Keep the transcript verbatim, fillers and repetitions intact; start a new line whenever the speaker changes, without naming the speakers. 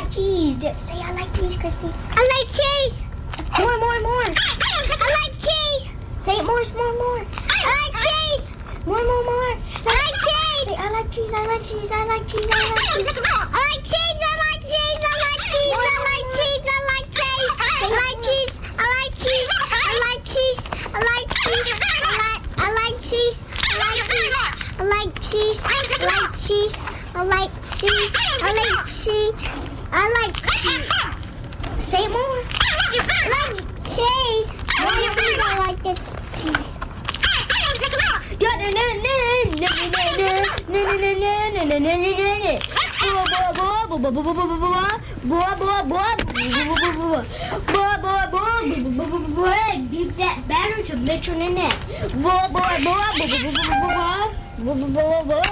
like cheese. Say I like cheese, Crispy.
I like cheese.
More, more, more.
I like cheese.
Say it more, more, more.
I like cheese.
More, more, more.
I like cheese.
Say I like cheese, I like cheese, I like cheese, I like cheese.
I like cheese. I like cheese. I like cheese. I like cheese. I like cheese. I like cheese. I like cheese. I like cheese. I like cheese. I like I like cheese. I like cheese. I like cheese. I like cheese. I like cheese. I like cheese. I like cheese.
Say it more.
I like cheese.
More cheese, I like the cheese. Give that batter to Mitchell and Annette.